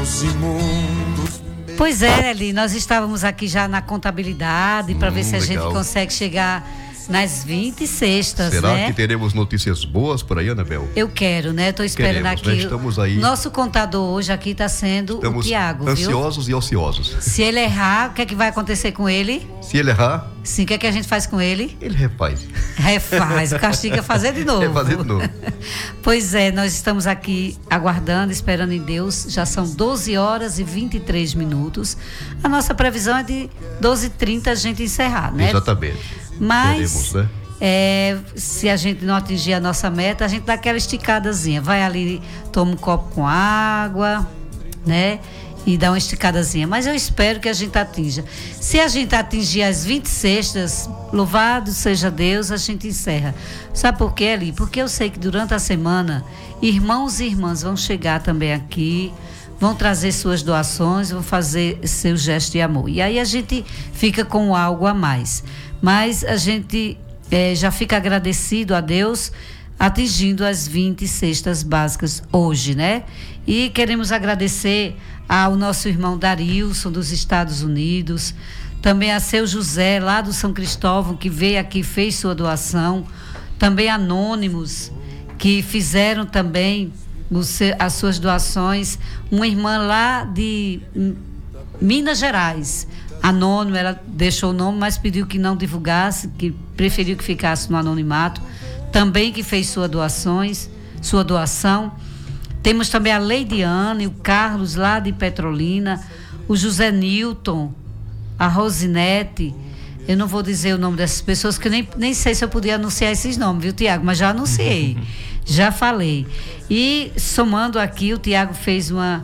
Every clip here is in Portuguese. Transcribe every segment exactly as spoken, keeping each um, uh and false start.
dos imundos. Pois é, Eli, nós estávamos aqui já na contabilidade para hum, ver se a legal. gente consegue chegar nas vinte sextas, Será né? que teremos notícias boas por aí, Anabel? Eu quero, né? Estou esperando Queremos, aqui. Né? Estamos aí. Nosso contador hoje aqui está sendo Estamos o Tiago, ansiosos viu? e ociosos. Se ele errar, o que é que vai acontecer com ele? Se ele errar? Sim, o que é que a gente faz com ele? Ele refaz. Refaz, o castigo é fazer de novo. É fazer de novo. Pois é, nós estamos aqui aguardando, esperando em Deus. Já são doze horas e vinte e três minutos. A nossa previsão é de doze e trinta a gente encerrar, né? Exatamente. Mas... Queremos, né? É, se a gente não atingir a nossa meta, a gente dá aquela esticadazinha, vai ali, toma um copo com água, né, e dá uma esticadazinha, mas eu espero que a gente atinja. Se a gente atingir as vinte sextas, louvado seja Deus, a gente encerra. Sabe por quê, Eli? Porque eu sei que durante a semana irmãos e irmãs vão chegar também aqui, vão trazer suas doações, vão fazer seu gesto de amor, e aí a gente fica com algo a mais, mas a gente É, já fica agradecido a Deus atingindo as vinte cestas básicas hoje, né? E queremos agradecer ao nosso irmão Darilson dos Estados Unidos, também a seu José lá do São Cristóvão, que veio aqui e fez sua doação, também anônimos que fizeram também os, as suas doações, uma irmã lá de Minas Gerais, anônimo, ela deixou o nome, mas pediu que não divulgasse, que preferiu que ficasse no anonimato, também que fez sua doações, sua doação. Temos também a Leidiane, o Carlos lá de Petrolina, o José Newton, a Rosinete. Eu não vou dizer o nome dessas pessoas, que eu nem, nem sei se eu podia anunciar esses nomes, viu, Tiago? Mas já anunciei, já falei. E somando aqui, o Tiago fez uma...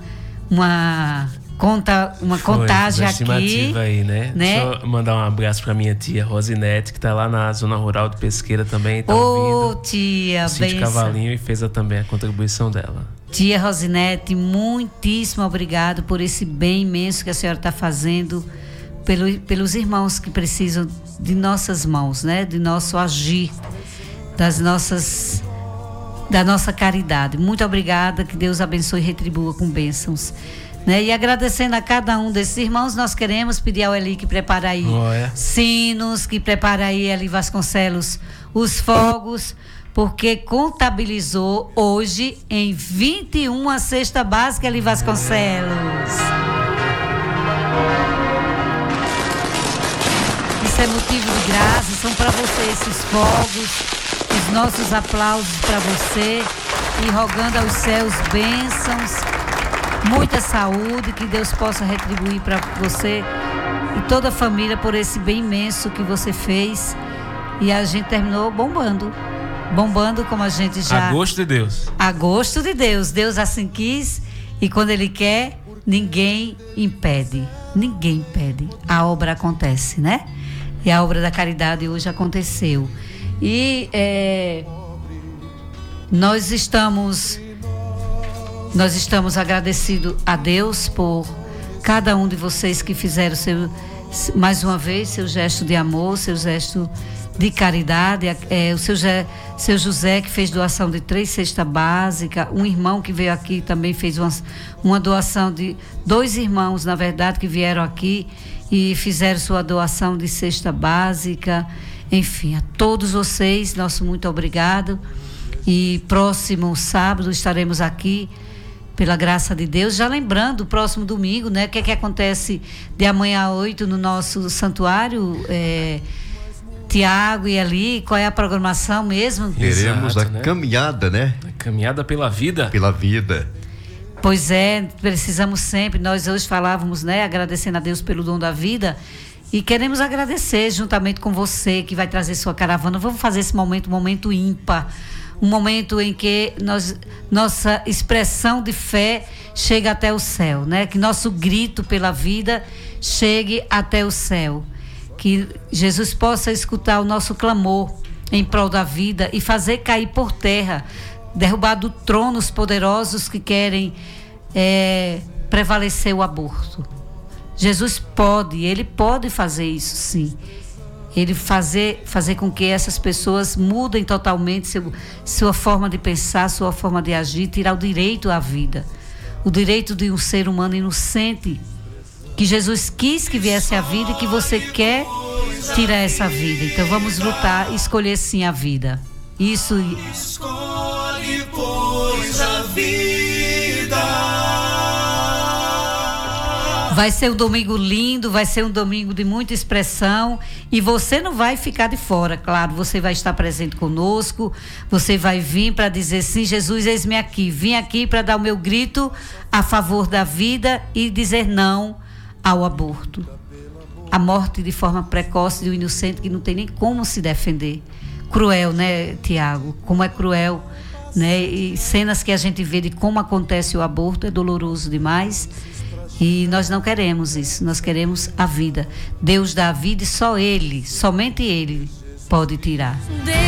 uma Conta, uma Foi, contagem aqui, aí, né? né? Deixa eu mandar um abraço pra minha tia Rosinete, que tá lá na zona rural de Pesqueira também. Tá Ô, oh, tia, Cid Cavalinho, e fez a, também a contribuição dela. Tia Rosinete, muitíssimo obrigado por esse bem imenso que a senhora está fazendo pelo, pelos irmãos que precisam de nossas mãos, né? De nosso agir, das nossas, da nossa caridade. Muito obrigada, que Deus abençoe e retribua com bênçãos. Né? E agradecendo a cada um desses irmãos, nós queremos pedir ao Eli que prepara aí oh, é? sinos, que prepara aí, Eli Vasconcelos, os fogos, porque contabilizou hoje em vinte e uma a cesta básica, Eli Vasconcelos. Isso é motivo de graça, são para você esses fogos, os nossos aplausos para você, e rogando aos céus bênçãos, muita saúde, que Deus possa retribuir para você e toda a família por esse bem imenso que você fez. E a gente terminou bombando, bombando como a gente já... A gosto de Deus. A gosto de Deus. Deus assim quis, e quando Ele quer, ninguém impede. Ninguém impede. A obra acontece, né? E a obra da caridade hoje aconteceu. E é, nós estamos... Nós estamos agradecidos a Deus por cada um de vocês que fizeram seu, mais uma vez seu gesto de amor, seu gesto de caridade. É, o seu, seu José, que fez doação de três cestas básicas, um irmão que veio aqui também fez uma, uma doação de dois irmãos, na verdade, que vieram aqui e fizeram sua doação de cesta básica. Enfim, a todos vocês, nosso muito obrigado. E próximo sábado estaremos aqui, pela graça de Deus, já lembrando, próximo domingo, né? O que é que acontece de amanhã a oito no nosso santuário, é, Tiago, e ali, qual é a programação mesmo? Teremos Exato, a né? caminhada, né? A caminhada pela vida. Pela vida. Pois é, precisamos sempre, nós hoje falávamos, né? Agradecendo a Deus pelo dom da vida, e queremos agradecer juntamente com você que vai trazer sua caravana. Vamos fazer esse momento, um momento ímpar, um momento em que nós, nossa expressão de fé chega até o céu, né? Que nosso grito pela vida chegue até o céu, que Jesus possa escutar o nosso clamor em prol da vida e fazer cair por terra, derrubar do trono os poderosos que querem é, prevalecer o aborto. Jesus pode, Ele pode fazer isso, sim. Ele fazer, fazer com que essas pessoas mudem totalmente seu, sua forma de pensar, sua forma de agir, tirar o direito à vida. o direito de um ser humano inocente, que Jesus quis que viesse a vida e que você quer tirar essa vida. Então vamos lutar e escolher sim a vida. Isso. Escolhe, pois, a vida. Vai ser um domingo lindo, vai ser um domingo de muita expressão e você não vai ficar de fora, claro, você vai estar presente conosco, você vai vir para dizer sim, Jesus, eis-me aqui, vim aqui para dar o meu grito a favor da vida e dizer não ao aborto. A morte de forma precoce de um inocente que não tem nem como se defender. Cruel, né, Tiago? Como é cruel, né? E cenas que a gente vê de como acontece o aborto é doloroso demais. E nós não queremos isso, nós queremos a vida. Deus dá a vida e só Ele, somente Ele pode tirar.